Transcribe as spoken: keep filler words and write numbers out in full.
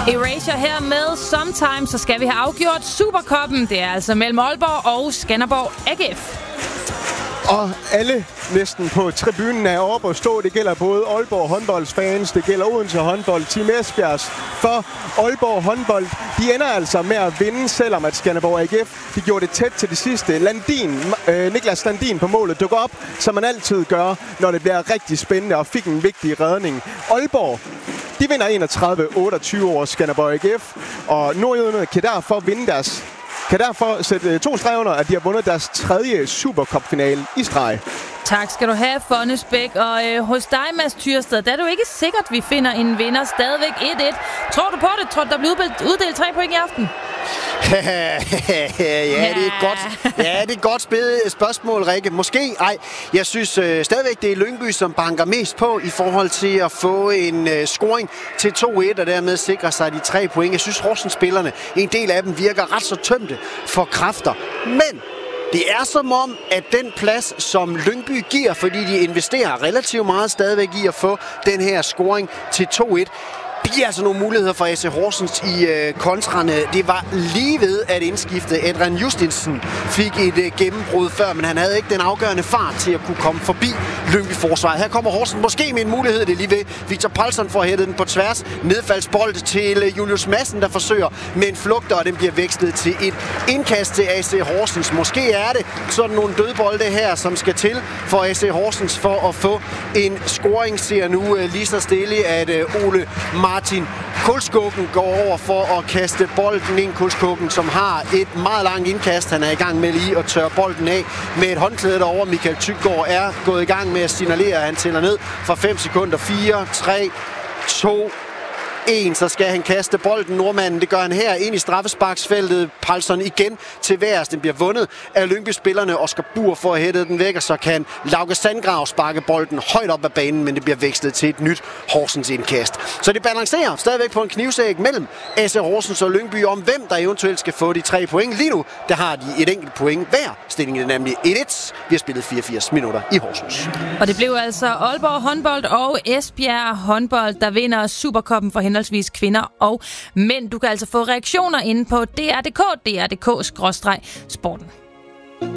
Erasure her med Sometimes, så skal vi have afgjort Supercuppen. Det er altså mellem Aalborg og Skanderborg A G F. Og alle næsten på tribunen er oppe og stå. Det gælder både Aalborg håndboldsfans, det gælder Odense håndbold, Team Esbjergs. For Aalborg håndbold, de ender altså med at vinde, selvom at Skanderborg A G F, de gjorde det tæt til det sidste. Landin, øh, Niklas Landin på målet dukker op, som man altid gør, når det bliver rigtig spændende, og fik en vigtig redning. Aalborg, de vinder enogtredive otteogtyve over Skanderborg A G F, og nordjyderne kan derfor vinde deres kan derfor sætte to streger under, at de har vundet deres tredje Supercup-finale i streg. Tak skal du have, Fonnesbæk. Og øh, hos dig, Mads Tyrsted, der er du ikke sikkert, vi finder en vinder. Stadigvæk et et. Tror du på det? Tror du, der bliver uddelt tre point i aften? ja, det er et godt, ja, det er et godt spørgsmål, Rikke. Måske, ej. Jeg synes øh, stadigvæk, det er Lyngby, som banker mest på i forhold til at få en øh, scoring til to et, og dermed sikre sig de tre point. Jeg synes, Horsens-spillerne, en del af dem virker ret så tømte for kræfter. Men det er som om, at den plads, som Lyngby giver, fordi de investerer relativt meget stadigvæk i at få den her scoring til to et, det giver altså nogle muligheder for A C Horsens i øh, kontrerne. Det var lige ved at indskifte. Adrian Justinsen fik et øh, gennembrud før, men han havde ikke den afgørende fart til at kunne komme forbi Lyngby-forsvaret. Her kommer Horsens måske med en mulighed, det er lige ved. Victor Palsson får hættet den på tværs. Nedfaldsbold til øh, Julius Madsen, der forsøger med en flugt, og den bliver vekslet til et indkast til A C Horsens. Måske er det sådan nogle dødbolde her, som skal til for A C Horsens for at få en scoring. Ser nu øh, lige så stille, at øh, Ole Martin Kulskogen går over for at kaste bolden ind. Kulskogen, som har et meget langt indkast. Han er i gang med lige at tørre bolden af med et håndklæde derovre. Michael Tyggaard er gået i gang med at signalere, at han tæller ned fra fem sekunder. fire, tre, to, en, så skal han kaste bolden, nordmanden. Det gør han her ind i straffesparksfeltet. Palsson igen til værs. Den bliver vundet af Lyngby-spillerne. Oscar Buhr får hættet den væk, og så kan Lauke Sandgrav sparke bolden højt op ad banen, men det bliver vekslet til et nyt Horsens indkast. Så det balancerer stadigvæk på en knivsæg mellem A C Horsens og Lyngby om, hvem der eventuelt skal få de tre point. Lige nu, der har de et enkelt point hver. Stillingen er nemlig et et. Vi har spillet fireogfirs minutter i Horsens. Og det blev altså Aalborg håndbold og Esbjerg håndbold, der vinder Supercuppen for henholdsvis kvinder og mænd. Du kan altså få reaktioner inde på D R punktum d k, d r punktum d k skråstreg sporten.